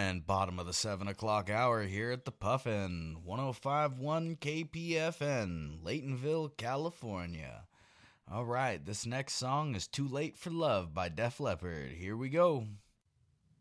And bottom of the 7 o'clock hour here at the Puffin, 1051 KPFN, Laytonville, California. All right, this next song is Too Late for Love by Def Leppard. Here we go.